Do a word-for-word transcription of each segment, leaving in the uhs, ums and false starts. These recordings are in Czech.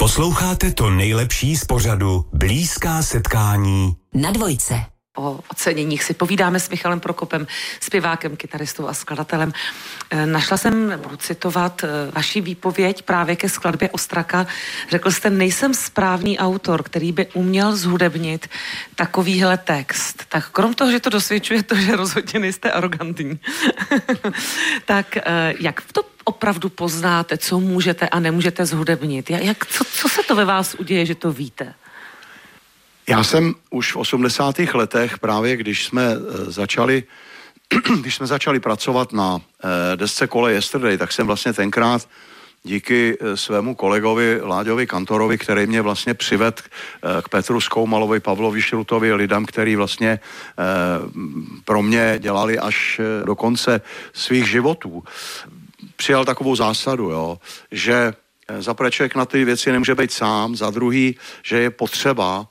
Posloucháte to nejlepší z pořadu Blízká setkání na Dvojce. O oceněních si povídáme s Michalem Prokopem, zpěvákem, kytaristou a skladatelem. Našla jsem, budu citovat, vaši výpověď právě ke skladbě Ostraka. Řekl jste, nejsem správný autor, který by uměl zhudebnit takovýhle text. Tak krom toho, že to dosvědčuje to, že rozhodně nejste arrogantní. Tak jak to opravdu poznáte, co můžete a nemůžete zhudebnit? Jak, co, co se to ve vás uděje, že to víte? Já jsem už v osmdesátých letech, právě když jsme začali, když jsme začali pracovat na desce Kole Yesterday, tak jsem vlastně tenkrát díky svému kolegovi Láďovi Kantorovi, který mě vlastně přivedl k Petru Skoumalovi, Pavlovi Šrutovi, lidem, který vlastně pro mě dělali až do konce svých životů, přijal takovou zásadu, jo, že za prvé člověk na ty věci nemůže být sám, za druhý, že je potřeba,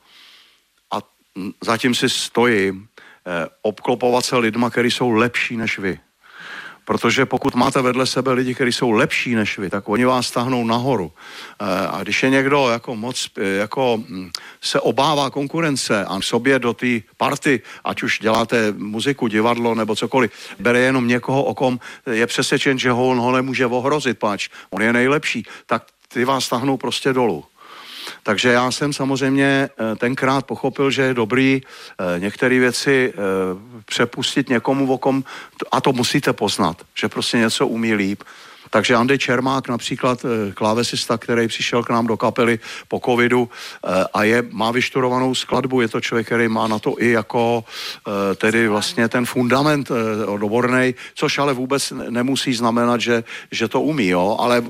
a zatím si stojím, obklopovat se lidma, kteří jsou lepší než vy. Protože pokud máte vedle sebe lidi, kteří jsou lepší než vy, tak oni vás tahnou nahoru. A když je někdo jako moc, jako se obává konkurence a sobě do té party, ať už děláte muziku, divadlo nebo cokoliv, bere jenom někoho, o kom je přesvědčen, že ho, on ho nemůže ohrozit, páč, on je nejlepší, tak ty vás tahnou prostě dolů. Takže já jsem samozřejmě tenkrát pochopil, že je dobrý některé věci přepustit někomu, o kom, a to musíte poznat, že prostě něco umí líp. Takže Andej Čermák, například klávesista, který přišel k nám do kapely po covidu a je, má vyštudovanou skladbu, je to člověk, který má na to i jako tedy vlastně ten fundament odbornej, což ale vůbec nemusí znamenat, že, že to umí, jo, ale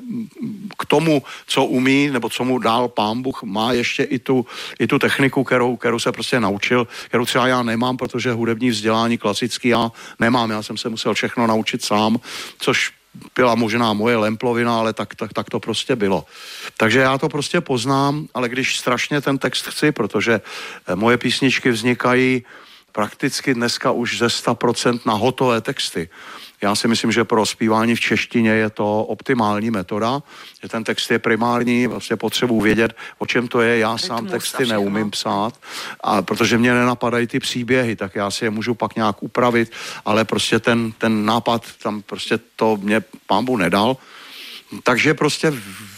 k tomu, co umí, nebo co mu dál Pán Bůh, má ještě i tu, i tu techniku, kterou, kterou se prostě naučil, kterou třeba já nemám, protože hudební vzdělání klasický já nemám, já jsem se musel všechno naučit sám, což byla možná moje lemplovina, ale tak, tak, tak to prostě bylo. Takže já to prostě poznám, ale když strašně ten text chci, protože moje písničky vznikají prakticky dneska už ze sto procent na hotové texty. Já si myslím, že pro zpívání v češtině je to optimální metoda, že ten text je primární, vlastně potřebuji vědět, o čem to je. Já sám texty neumím psát, a protože mě nenapadají ty příběhy, tak já si je můžu pak nějak upravit, ale prostě ten, ten nápad tam prostě to mě Pán Bůh nedal. Takže prostě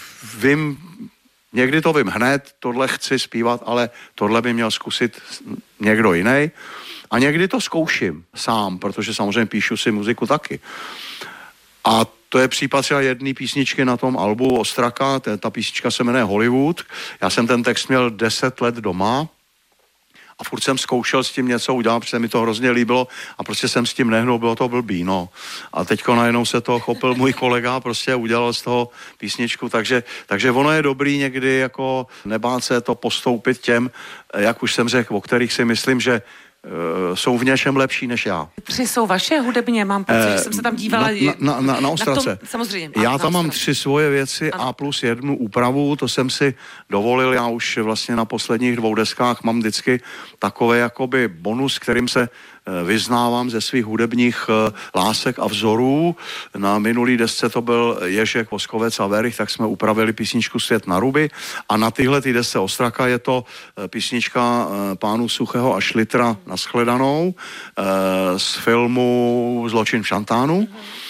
vím, někdy to vím hned, tohle chci zpívat, ale tohle by měl zkusit někdo jiný. A někdy to zkouším sám, protože samozřejmě píšu si muziku taky. A to je případ třeba jedné písničky na tom albu Ostraka, ta písnička se jmenuje Hollywood. Já jsem ten text měl deset let doma a furt jsem zkoušel s tím něco udělat, protože mi to hrozně líbilo a prostě jsem s tím nehnul, bylo to blbý, no. A teďko najednou se to chopil můj kolega, prostě udělal z toho písničku, takže, takže ono je dobrý někdy jako nebát se to postoupit těm, jak už jsem řekl, o kterých si myslím, že jsou v něčem lepší než já. Tři jsou vaše hudebně, mám pocit, že jsem se tam dívala. Na, na, na, na Ostrace. Na tom, samozřejmě. Já na tam mám Ostrace. tři svoje věci ano. A plus jednu úpravu, to jsem si dovolil, já už vlastně na posledních dvou deskách mám vždycky takové jakoby bonus, kterým se vyznávám ze svých hudebních lásek a vzorů. Na minulý desce to byl Ježek, Voskovec a Verich, tak jsme upravili písničku Svět na ruby a na tyhle ty desce Ostraka je to písnička pánů Suchého a Šlitra Naschledanou z filmu Zločin v Šantánu.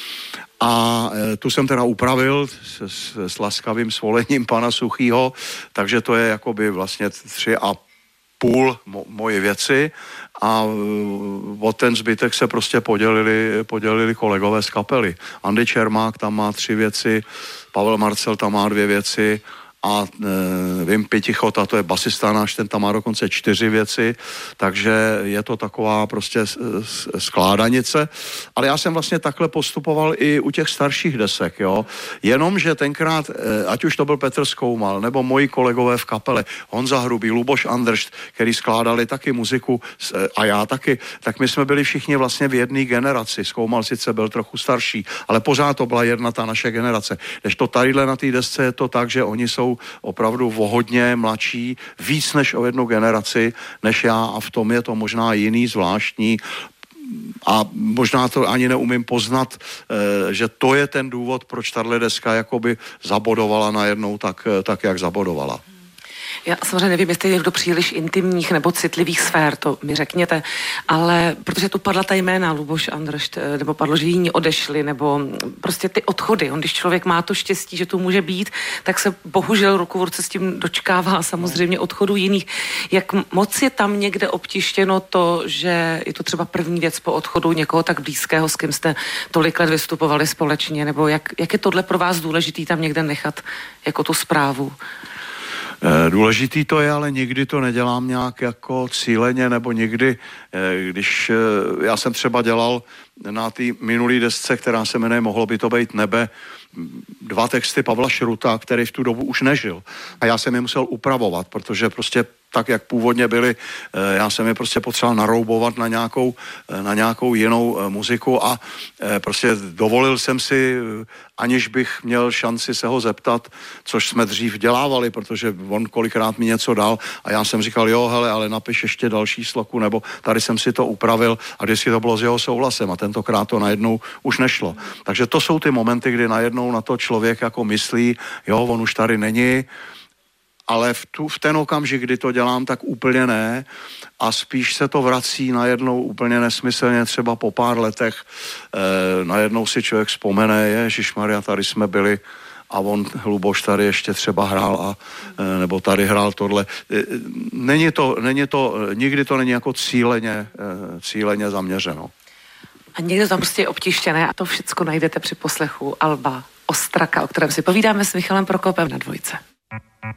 A tu jsem teda upravil s, s, s laskavým svolením pana Suchýho, takže to je jakoby vlastně tři a půl mo- moje věci a o ten zbytek se prostě podělili, podělili kolegové z kapely. Andy Čermák tam má tři věci, Pavel Marcel tam má dvě věci a e, Vim Pitichot, a to je basista náš, ten tam má dokonce čtyři věci, takže je to taková prostě skládanice. Ale já jsem vlastně takhle postupoval i u těch starších desek, jo. Jenomže tenkrát, e, ať už to byl Petr Skoumal, nebo moji kolegové v kapele, Honza Hrubý, Luboš Andršt, který skládali taky muziku e, a já taky, tak my jsme byli všichni vlastně v jedné generaci. Skoumal sice byl trochu starší, ale pořád to byla jedna ta naše generace. Když to tadyhle na té desce je to tak, že oni jsou opravdu o hodně mladší, víc než o jednu generaci, než já a v tom je to možná jiný, zvláštní. a možná to ani neumím poznat, že to je ten důvod, proč tahle deska jakoby zabodovala najednou tak, tak jak zabodovala. Já samozřejmě nevím, jestli je do příliš intimních nebo citlivých sfér, to mi řekněte, ale protože tu padla ta jména Luboš Andršt, nebo padlo, že jiní odešli, nebo prostě ty odchody. On, když člověk má to štěstí, že tu může být, tak se bohužel ruku v ruce s tím dočkává samozřejmě odchodu jiných. Jak moc je tam někde obtištěno to, že je to třeba první věc po odchodu někoho tak blízkého, s kým jste tolik let vystupovali společně, nebo jak, jak je tohle pro vás důležitý tam někde nechat jako tu zprávu? Důležitý to je, ale nikdy to nedělám nějak jako cíleně, nebo nikdy, když já jsem třeba dělal na té minulý desce, která se jmenuje Mohlo by to být nebe, dva texty Pavla Šruta, který v tu dobu už nežil. A já jsem je musel upravovat, protože prostě tak, jak původně byly, já jsem je prostě potřeboval naroubovat na nějakou, na nějakou jinou muziku a prostě dovolil jsem si, aniž bych měl šanci se ho zeptat, což jsme dřív dělávali, protože on kolikrát mi něco dal a já jsem říkal, jo, hele, ale napiš ještě další sloku, nebo tady jsem si to upravil a vždycky to bylo s jeho souhlasem a tentokrát to najednou už nešlo. Takže to jsou ty momenty, kdy najednou na to člověk jako myslí, jo, on už tady není, ale v, tu, v ten okamžik, kdy to dělám, tak úplně ne a spíš se to vrací najednou úplně nesmyslně, třeba po pár letech eh, najednou si člověk vzpomene, ježišmarja, tady jsme byli a on, Luboš, tady ještě třeba hrál a eh, nebo tady hrál tohle. Eh, není to, není to, nikdy to není jako cíleně, eh, cíleně zaměřeno. A někde tam prostě je obtištěné a to všecko najdete při poslechu alba Ostraka, o kterém si povídáme s Michalem Prokopem na Dvojce.